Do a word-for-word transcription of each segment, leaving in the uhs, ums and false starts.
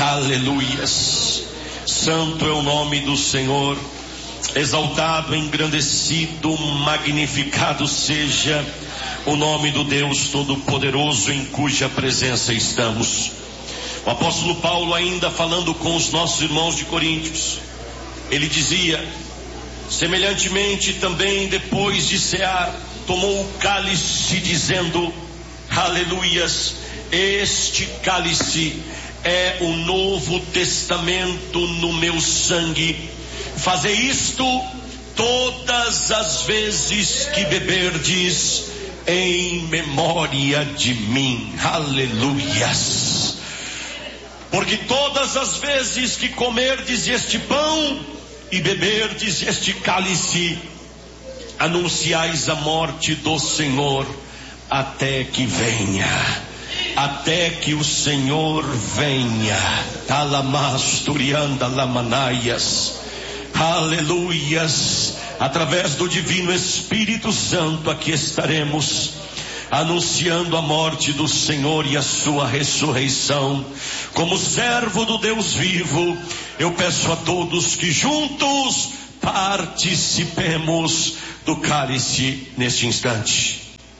Aleluias. Santo é o nome do Senhor. Exaltado, engrandecido, magnificado seja o nome do Deus Todo-Poderoso, em cuja presença estamos. O apóstolo Paulo, ainda falando com os nossos irmãos de Coríntios, ele dizia: semelhantemente também, depois de cear, tomou o cálice, dizendo: aleluias, este cálice é o novo testamento no meu sangue. Fazei isto todas as vezes que beberdes, em memória de mim. Aleluias. Porque todas as vezes que comerdes este pão e beberdes este cálice, anunciais a morte do Senhor até que venha. Até que o Senhor venha. Talamasturianda lamanaias. Aleluias. Através do divino Espírito Santo aqui estaremos anunciando a morte do Senhor e a sua ressurreição. Como servo do Deus vivo, eu peço a todos que juntos participemos do cálice neste instante.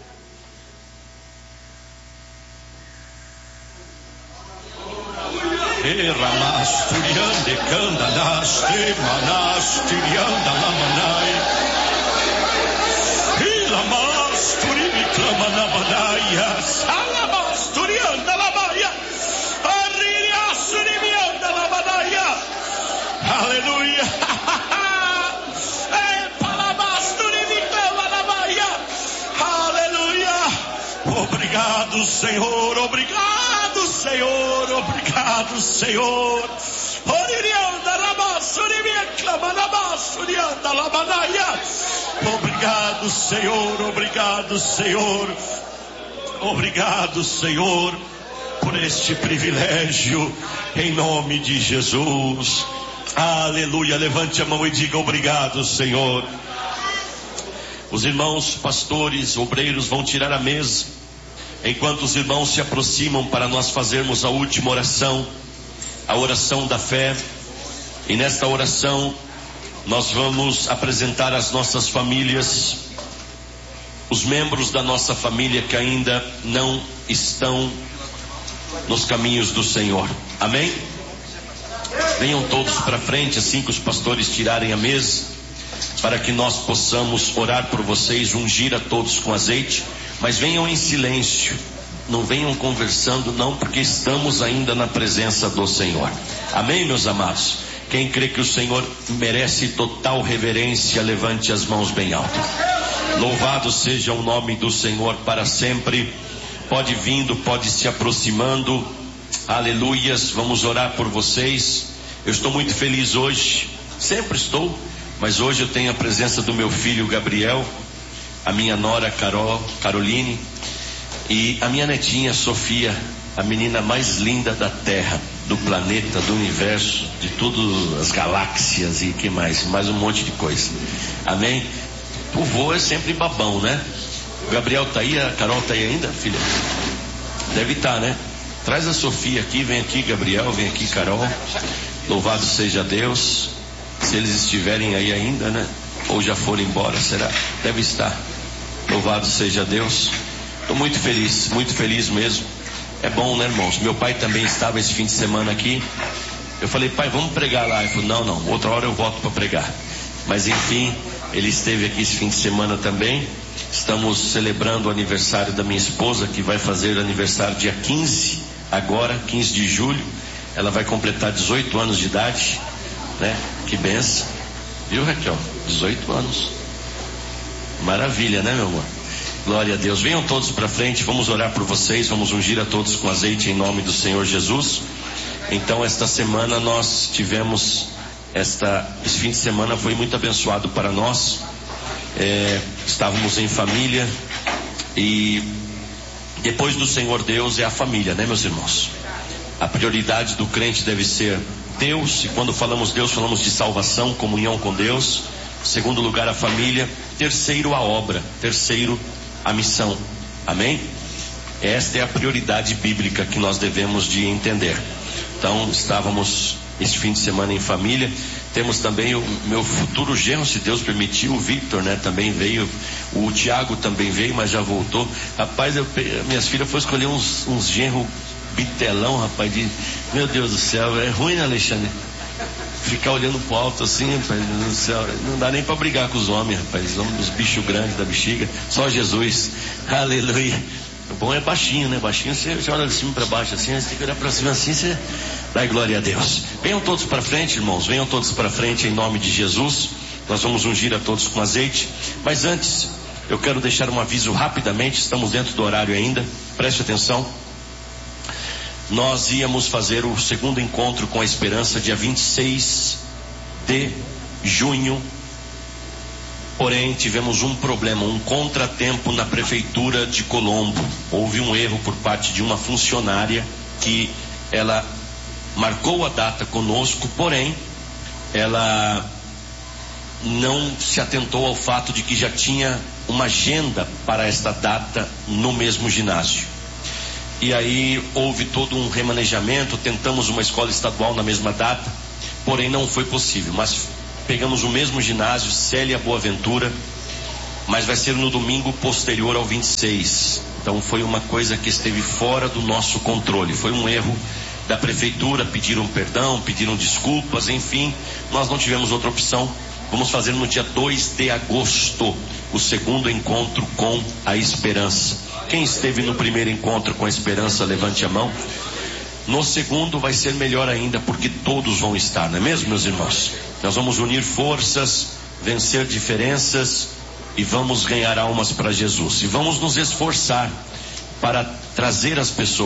Ramasturiande canda naste manasturianda lamanai Ilamasturi clama namanaya Salamasturianda lamaya Arriasurianda lamanaya. Aleluia. Palamasturi clama namaya. Aleluia. Obrigado, Senhor, obrigado, Senhor, obrigado, Senhor. Obrigado, Senhor, obrigado, Senhor, obrigado, Senhor, por este privilégio, em nome de Jesus. Aleluia. Levante a mão e diga: obrigado, Senhor. Os irmãos pastores, obreiros vão tirar a mesa, enquanto os irmãos se aproximam para nós fazermos a última oração, a oração da fé. E nesta oração nós vamos apresentar as nossas famílias, os membros da nossa família que ainda não estão nos caminhos do Senhor. Amém? Venham todos para frente assim que os pastores tirarem a mesa, para que nós possamos orar por vocês, ungir a todos com azeite. Mas venham em silêncio, não venham conversando não, porque estamos ainda na presença do Senhor. Amém, meus amados? Quem crê que o Senhor merece total reverência, levante as mãos bem alto. Louvado seja o nome do Senhor para sempre. Pode vindo, pode se aproximando. Aleluias. Vamos orar por vocês. Eu estou muito feliz hoje, sempre estou, mas hoje eu tenho a presença do meu filho Gabriel, a minha nora Carol, Caroline, e a minha netinha Sofia, a menina mais linda da terra, do planeta, do universo, de todas as galáxias e que mais, mais um monte de coisa. Amém? O vô é sempre babão, né? O Gabriel tá aí, a Carol tá aí ainda, filha? Deve estar, né? Traz a Sofia aqui, vem aqui Gabriel, vem aqui Carol. Louvado seja Deus. Se eles estiverem aí ainda, né? Ou já foram embora, será? Deve estar. Louvado seja Deus. Estou muito feliz, muito feliz mesmo. É bom, né, irmãos? Meu pai também estava esse fim de semana aqui. Eu falei: pai, vamos pregar lá. Ele falou: não, não, outra hora eu volto para pregar. Mas enfim, ele esteve aqui esse fim de semana também. Estamos celebrando o aniversário da minha esposa, que vai fazer aniversário dia quinze, agora, quinze de julho. Ela vai completar dezoito anos de idade, né? Que benção. Viu, Raquel? dezoito anos. Maravilha, né, meu amor? Glória a Deus. Venham todos para frente, vamos orar por vocês, vamos ungir a todos com azeite em nome do Senhor Jesus. Então, esta semana nós tivemos, esta, esse fim de semana foi muito abençoado para nós. É, estávamos em família, e depois do Senhor Deus é a família, né, meus irmãos? A prioridade do crente deve ser Deus, e quando falamos Deus, falamos de salvação, comunhão com Deus. Segundo lugar, a família. Terceiro, a obra. Terceiro, a missão. Amém? Esta é a prioridade bíblica que nós devemos de entender. Então estávamos este fim de semana em família. Temos também o meu futuro genro, se Deus permitir, o Victor, né? Também veio, o Tiago também veio, mas já voltou. Rapaz, eu, minhas filhas foram escolher uns, uns genro bitelão, rapaz, de, meu Deus do céu, é ruim, né, Alexandre? Ficar olhando pro alto assim, rapaz, no céu, não dá nem pra brigar com os homens, rapaz, os, homens, os bichos grandes da bexiga, só Jesus, aleluia. O bom é baixinho, né? Baixinho, você, você olha de cima para baixo assim, você tem que olhar para cima assim, você dá glória a Deus. Venham todos para frente, irmãos, venham todos para frente em nome de Jesus. Nós vamos ungir a todos com azeite. Mas antes, eu quero deixar um aviso rapidamente, estamos dentro do horário ainda, preste atenção. Nós íamos fazer o segundo encontro com a Esperança dia vinte e seis de junho. Porém, tivemos um problema, um contratempo na prefeitura de Colombo. Houve um erro por parte de uma funcionária que ela marcou a data conosco, porém, ela não se atentou ao fato de que já tinha uma agenda para esta data no mesmo ginásio. E aí houve todo um remanejamento, tentamos uma escola estadual na mesma data, porém não foi possível, mas pegamos o mesmo ginásio, Célia Boaventura, mas vai ser no domingo posterior ao vinte e seis. Então foi uma coisa que esteve fora do nosso controle, foi um erro da prefeitura, pediram perdão, pediram desculpas, enfim, nós não tivemos outra opção. Vamos fazer no dia dois de agosto o segundo encontro com a Esperança. Quem esteve no primeiro encontro com a Esperança, levante a mão. No segundo vai ser melhor ainda, porque todos vão estar, não é mesmo, meus irmãos? Nós vamos unir forças, vencer diferenças e vamos ganhar almas para Jesus. E vamos nos esforçar para trazer as pessoas